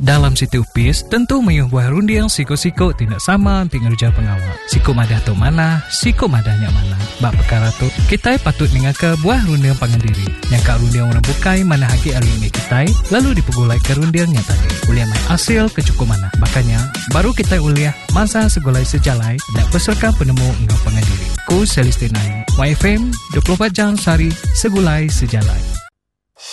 Dalam situ upis, tentu mayuh buah rundiang siko-siko tindak sama pengerja pengawal. Siko madah tu mana, siko madahnya mana. Bak perkara tu, kita patut mengaka buah rundiang pangandiri. Yang kak rundiang orang bukai mana haki alimi kita, lalu dipegulai ke rundiangnya tadi. Uliah mai hasil kecukup mana. Makanya, baru kita uliah masa segulai sejalai dan peserta penemu ngau pangandiri. Ku Celestinai, YFM 24 jam sehari segulai sejalai.